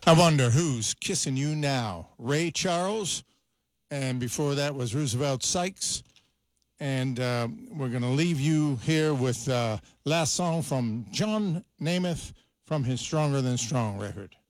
I wonder who's kissing you now. Ray Charles, and before that was Roosevelt Sykes. And we're going to leave you here with last song from John Namath from his Stronger Than Strong record.